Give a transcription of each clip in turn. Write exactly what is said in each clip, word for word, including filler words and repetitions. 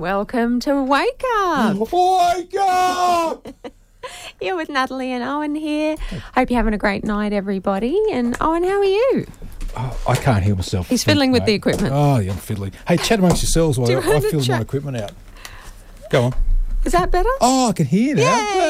welcome to Wake Up. Wake up! You're with Natalie and Owen here. Hope you're having a great night, everybody. And Owen, how are you? Oh, I can't hear myself. He's fiddling with the equipment. Oh, yeah, I'm fiddling. Hey, chat amongst yourselves while Do you I, I want to fiddle chat? my equipment out. Go on. Is that better? Oh, I can hear now.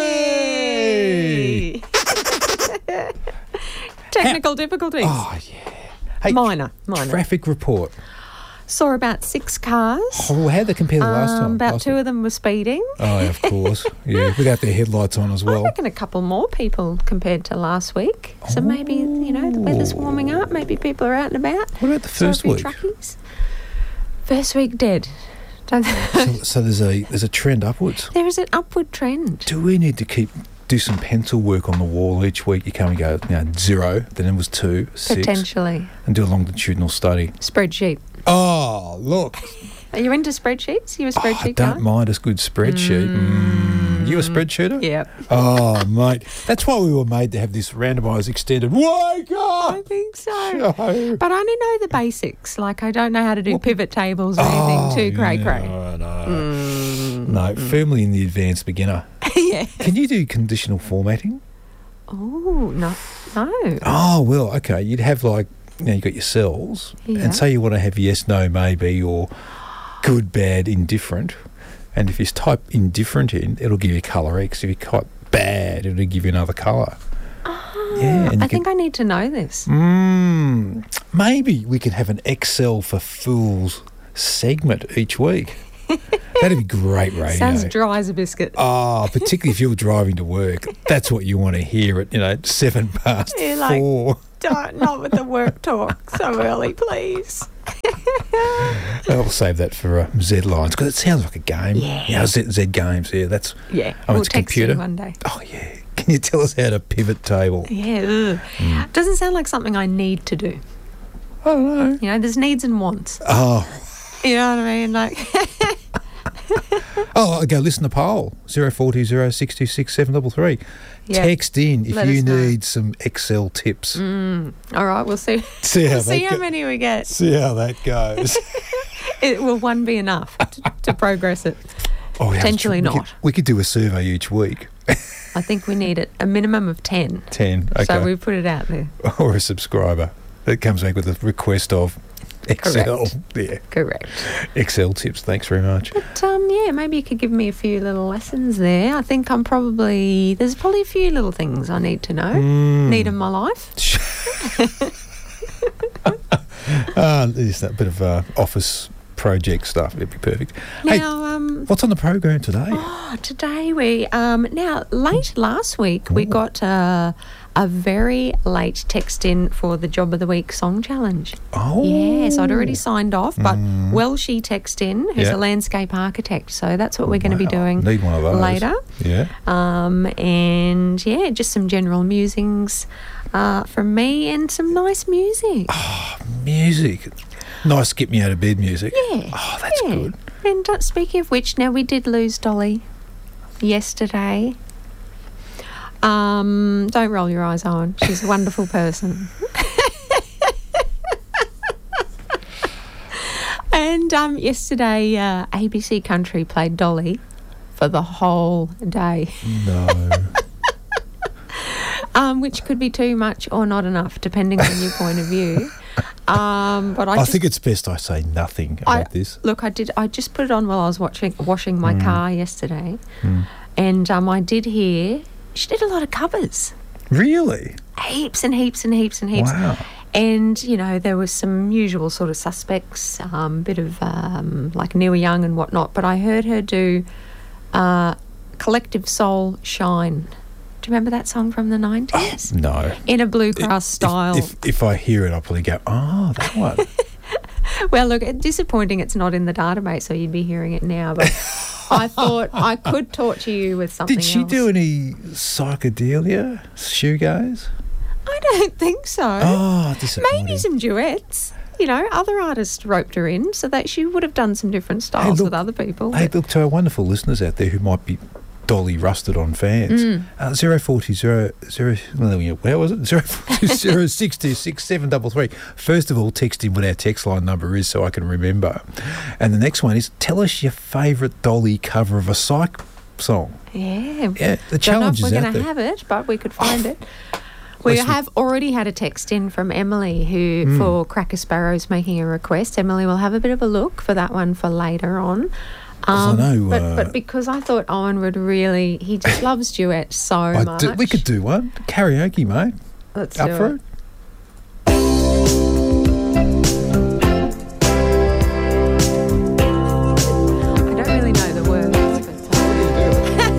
Yay! Hey! Technical difficulties. Oh, yeah. Hey, minor, minor. Traffic report. Saw about six cars. Oh, how'd they compare to last Um, time? about Last two week? of them were speeding. Oh, yeah, of course. Yeah, without their headlights on as I well. reckon a couple more people compared to last week. So maybe, you know, the weather's warming up. Maybe people are out and about. What about the Saw a first few week? truckies. First week dead. Don't So, so there's a there's a trend upwards. There is an upward trend. Do we need to keep do some pencil work on the wall each week? You come and go, you know, zero, then it was two, six, Potentially. and do a longitudinal study. Spreadsheet. Oh, look. Are you into spreadsheets? You a Oh, I spreadsheet don't guy? mind a good spreadsheet. Mm. You a spreadsheeter? Yep. Oh, mate. That's why we were made to have this randomised extended wake I up think so. show. But I only know the basics. Like, I don't know how to do pivot tables or Oh, anything too cray cray. No, no. Mm. No, firmly in the advanced beginner. Yeah. Can you do conditional formatting? Oh, no. No. Oh, well, okay. You'd have like, you know, you've got your cells, Yeah. and say you want to have yes, no, maybe, or good, bad, indifferent. And if you type indifferent in, it'll give you colour X. If you type bad, it'll give you another colour. Oh, Yeah, and I you think can- I need to know this. Mm, maybe we could have an Excel for Fools segment each week. That'd be great radio. Sounds dry as a biscuit. Oh, particularly if you're driving to work. That's what you want to hear at, you know, seven past You're like, four. Don't, not with the work talk so early, please. I'll save that for uh, Z lines because it sounds like a game. Yeah. Yeah, Z, Z games. Yeah, that's. Yeah, Oh, we'll it's a text computer. you one day. Oh yeah. Can you tell us how to pivot table? Yeah, ugh. Mm. Doesn't sound like something I need to do. I don't know. You know, there's needs and wants. Oh, You know what I mean? Like, oh. Okay. Listen to poll zero four two zero six two six seven double three. yeah. Text in if Let you us know. need some Excel tips. Mm. All right, we'll see. See how We'll see that how go- many we get. See how that goes. It, will one be enough to, to progress it? Oh, yeah, Potentially we could- not. We could do a survey each week. I think we need it a minimum of ten. Ten. Okay. So we put it out there. Or a subscriber that comes back with a request of Excel. Correct. Yeah. Correct. Excel tips. Thanks very much. But um, yeah, maybe you could give me a few little lessons there. I think I'm probably there's probably a few little things I need to know, Mm. need in my life. uh, there's that bit of uh, office project stuff. It'd be perfect. Hey, Now, um, what's on the program today? oh, today we um, now late last week we Ooh. got uh, a very late text in for the Job of the Week song challenge. Oh. Yes, I'd already signed off, but Mm. well, she text in, who's Yeah. a landscape architect. So that's what we're going to be Wow, doing Need one of those. later. Yeah. Um, and yeah, just some general musings uh, from me and some nice music. Music. Nice get me out of bed music. Yeah. Oh, that's yeah. good. And uh, speaking of which, now we did lose Dolly yesterday. Um, don't roll your eyes, Owen. She's a wonderful person. And um, yesterday, uh, A B C Country played Dolly for the whole day, No. um, which could be too much or not enough, depending on your point of view. Um, but I, I just, think it's best I say nothing I- about this. look, I did. I just put it on while I was watching, washing my Mm. car yesterday, Mm. and um, I did hear she did a lot of covers, Really? heaps and heaps and heaps and heaps. Wow. And, you know, there was some usual sort of suspects, um, bit of um, like Neil Young and whatnot. But I heard her do uh, Collective Soul Shine. Do you remember that song from the nineties? No. In a bluegrass If- style. If, if I hear it, I'll probably go, oh, that one. Well, look, it's disappointing it's not in the database, so you'd be hearing it now. But I thought I could torture you with something Did she else. do any psychedelia shoegaze? I don't think so. Oh, disappointing. Maybe some duets. You know, other artists roped her in so that she would have done some different styles look- with other people. Hey, but- look, to our wonderful listeners out there who might be Dolly Rusted on fans. Mm. Uh, zero forty zero zero. Where was it? Zero forty zero six two six seven double three. First of all, text in what our text line number is so I can remember. And the next one is tell us your favourite Dolly cover of a psych song. Yeah. Yeah, the challenge Don't is know if out we're going there. to have it, but we could find it. We Listen- have already had a text in from Emily who, Mm. for Cracker Sparrows, making a request. Emily will have a bit of a look for that one for later on. 'Cause I know, but, uh, but because I thought Owen would really, he just loves duets so I much. do- we could do one. Karaoke, mate. Let's Up do for it. it?